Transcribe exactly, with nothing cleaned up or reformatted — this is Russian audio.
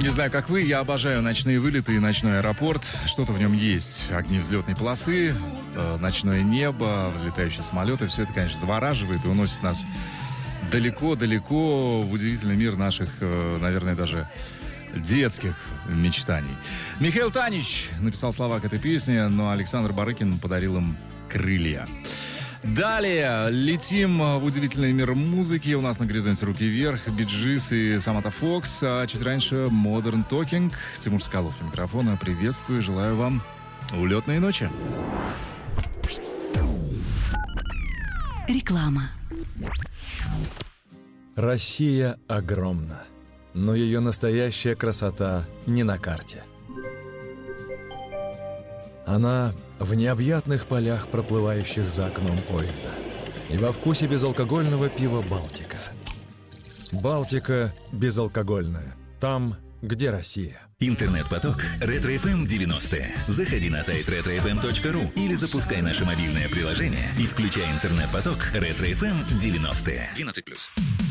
Не знаю, как вы, я обожаю ночные вылеты и ночной аэропорт. Что-то в нем есть. Огни взлетной полосы, э, ночное небо, взлетающие самолеты. Все это, конечно, завораживает и уносит нас далеко-далеко в удивительный мир наших, э, наверное, даже детских мечтаний. Михаил Танич написал слова к этой песне, но Александр Барыкин подарил им крылья. Далее летим в удивительный мир музыки. У нас на горизонте «Руки вверх», Bee Gees и Самата Фокс. А чуть раньше Modern Talking. Тимур Соколов у микрофона. Приветствую, желаю вам улетной ночи. Реклама. Россия огромна, но ее настоящая красота не на карте. Она в необъятных полях, проплывающих за окном поезда, и во вкусе безалкогольного пива «Балтика». «Балтика» безалкогольная. Там, где Россия. Интернет-поток Ретро-эф эм девяносто. Заходи на сайт ретро эф эм точка ру или запускай наше мобильное приложение и включай интернет-поток Ретро-эф эм девяносто. двенадцать плюс.